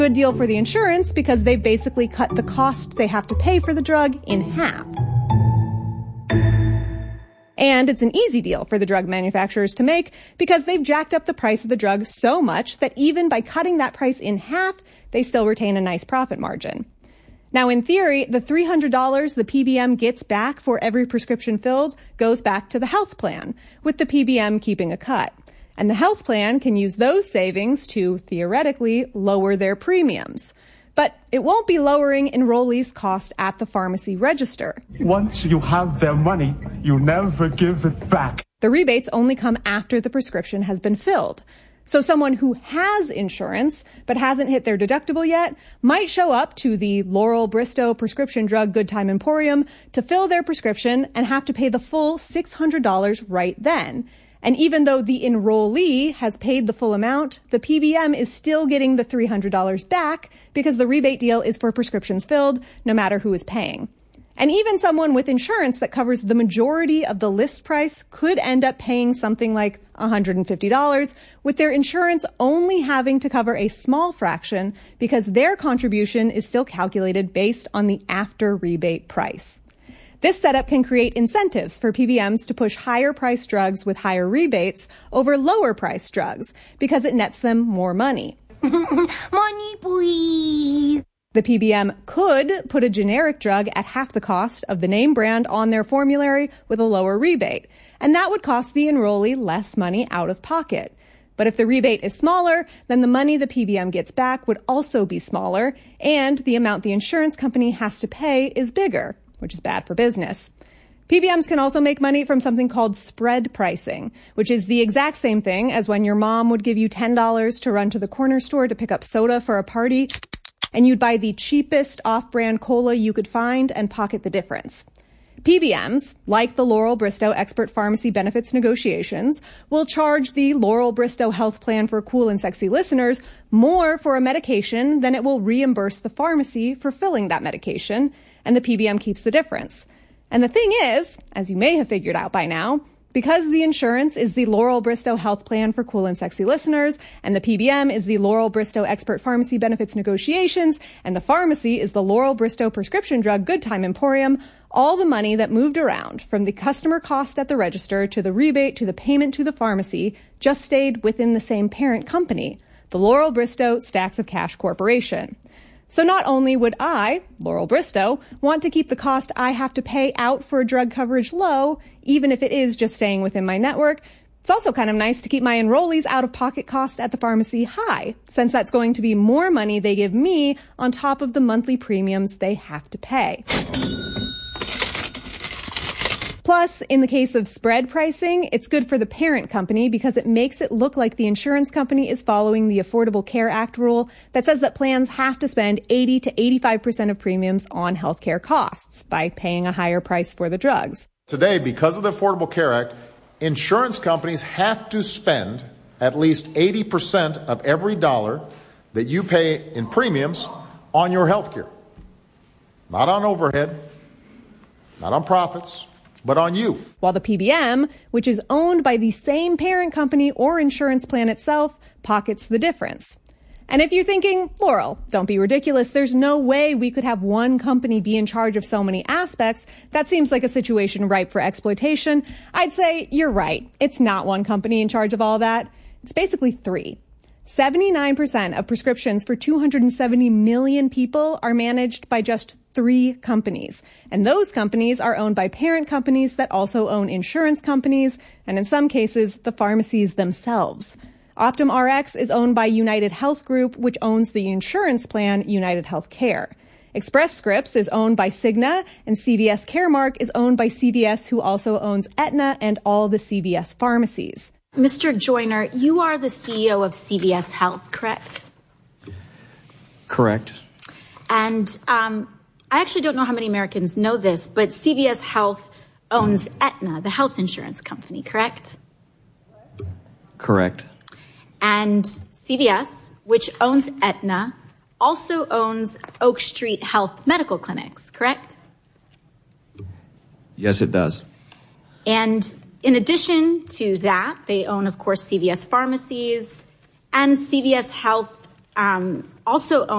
Good deal for the insurance because they've basically cut the cost they have to pay for the drug in half. And it's an easy deal for the drug manufacturers to make because they've jacked up the price of the drug so much that even by cutting that price in half, they still retain a nice profit margin. Now, in theory, the $300 the PBM gets back for every prescription filled goes back to the health plan, with the PBM keeping a cut. And the health plan can use those savings to, theoretically, lower their premiums. But it won't be lowering enrollees' cost at the pharmacy register. Once you have their money, you never give it back. The rebates only come after the prescription has been filled. So someone who has insurance but hasn't hit their deductible yet might show up to the Laurel Bristow Prescription Drug Good Time Emporium to fill their prescription and have to pay the full $600 right then. And even though the enrollee has paid the full amount, the PBM is still getting the $300 back because the rebate deal is for prescriptions filled, no matter who is paying. And even someone with insurance that covers the majority of the list price could end up paying something like $150, with their insurance only having to cover a small fraction because their contribution is still calculated based on the after rebate price. This setup can create incentives for PBMs to push higher priced drugs with higher rebates over lower priced drugs because it nets them more money. Money, please. The PBM could put a generic drug at half the cost of the name brand on their formulary with a lower rebate, and that would cost the enrollee less money out of pocket. But if the rebate is smaller, then the money the PBM gets back would also be smaller, and the amount the insurance company has to pay is bigger, which is bad for business. PBMs can also make money from something called spread pricing, which is the exact same thing as when your mom would give you $10 to run to the corner store to pick up soda for a party, and you'd buy the cheapest off-brand cola you could find and pocket the difference. PBMs, like the Laurel Bristow Expert Pharmacy Benefits Negotiations, will charge the Laurel Bristow Health Plan for Cool and Sexy listeners more for a medication than it will reimburse the pharmacy for filling that medication, and the PBM keeps the difference. And the thing is, as you may have figured out by now, because the insurance is the Laurel Bristow Health Plan for Cool and Sexy listeners, and the PBM is the Laurel Bristow Expert Pharmacy Benefits Negotiations, and the pharmacy is the Laurel Bristow Prescription Drug Good Time Emporium, all the money that moved around from the customer cost at the register to the rebate to the payment to the pharmacy just stayed within the same parent company, the Laurel Bristow Stacks of Cash Corporation. So not only would I, Laurel Bristow, want to keep the cost I have to pay out for drug coverage low, even if it is just staying within my network, it's also kind of nice to keep my enrollees' out-of-pocket cost at the pharmacy high, since that's going to be more money they give me on top of the monthly premiums they have to pay. Plus, in the case of spread pricing, it's good for the parent company because it makes it look like the insurance company is following the Affordable Care Act rule that says that plans have to spend 80 to 85% of premiums on healthcare costs by paying a higher price for the drugs. Today, because of the Affordable Care Act, insurance companies have to spend at least 80% of every dollar that you pay in premiums on your healthcare. Not on overhead, not on profits, but on you. While the PBM, which is owned by the same parent company or insurance plan itself, pockets the difference. And if you're thinking, Laurel, don't be ridiculous, there's no way we could have one company be in charge of so many aspects, that seems like a situation ripe for exploitation, I'd say you're right. It's not one company in charge of all that. It's basically three. 79% of prescriptions for 270 million people are managed by just 3 companies. And those companies are owned by parent companies that also own insurance companies, and in some cases, the pharmacies themselves. Optum Rx is owned by United Health Group, which owns the insurance plan United Healthcare. Express Scripts is owned by Cigna, and CVS Caremark is owned by CVS, who also owns Aetna and all the CVS pharmacies. Mr. Joyner, you are the CEO of CVS Health, correct? Correct. And I actually don't know how many Americans know this, but CVS Health owns Aetna, the health insurance company, correct? Correct. And CVS, which owns Aetna, also owns Oak Street Health Medical Clinics, correct? Yes, it does. And in addition to that, they own, of course, CVS Pharmacies, and CVS Health also owns